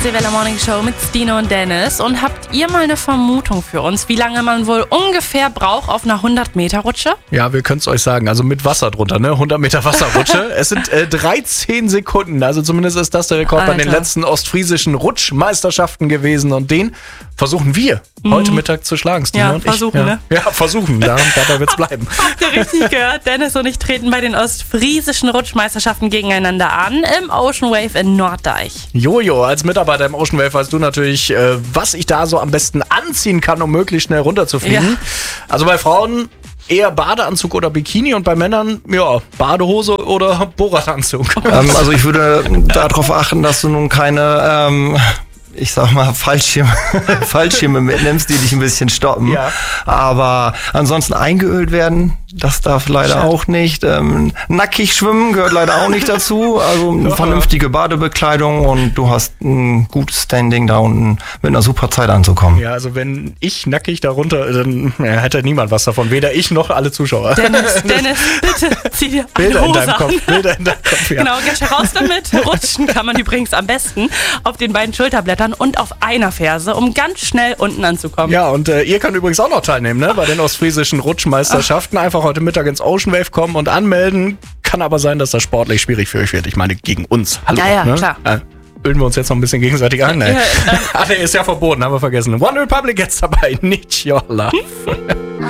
Die Welle Morning Show mit Stine und Dennis. Und habt ihr mal eine Vermutung für uns, wie lange man wohl ungefähr braucht auf einer 100-Meter-Rutsche? Ja, wir können es euch sagen. Also mit Wasser drunter, ne? 100 Meter Wasserrutsche. Es sind 13 Sekunden. Also zumindest ist das der Rekord bei den letzten ostfriesischen Rutschmeisterschaften gewesen. Und den versuchen wir heute Mittag zu schlagen, Stine und versuchen, ich. Ne? Ja, versuchen. Dabei wird's bleiben. Habt ihr richtig gehört? Dennis und ich treten bei den ostfriesischen Rutschmeisterschaften gegeneinander an im Ocean Wave in Norddeich. Jojo, als Mitarbeiter im Ocean Wave weißt du natürlich, was ich da so am besten anziehen kann, um möglichst schnell runterzufliegen. Ja. Also bei Frauen eher Badeanzug oder Bikini und bei Männern, ja, Badehose oder Boratanzug. Also ich würde darauf achten, dass du nun keine... ich sag mal, Fallschirme mitnimmst, die dich ein bisschen stoppen. Ja. Aber ansonsten eingeölt werden, das darf leider auch nicht. Nackig schwimmen gehört leider auch nicht dazu. Also eine vernünftige Badebekleidung und du hast ein gutes Standing da unten mit einer super Zeit anzukommen. Ja, also wenn ich nackig da runter, dann hätte niemand was davon. Weder ich noch alle Zuschauer. Dennis, bitte zieh dir eine Hose an. Bilder in deinem Kopf, ja. Genau, geh raus damit. Rutschen kann man übrigens am besten auf den beiden Schulterblättern und auf einer Ferse, um ganz schnell unten anzukommen. Ja, und ihr könnt übrigens auch noch teilnehmen, ne? Bei den ostfriesischen Rutschmeisterschaften. Einfach heute Mittag ins Ocean Wave kommen und anmelden. Kann aber sein, dass das sportlich schwierig für euch wird. Ich meine, gegen uns. Hallo, ja, ne? Klar. Ölen wir uns jetzt noch ein bisschen gegenseitig an, ne? Ach, der ist ja verboten, haben wir vergessen. One Republic jetzt dabei, Need Your Love.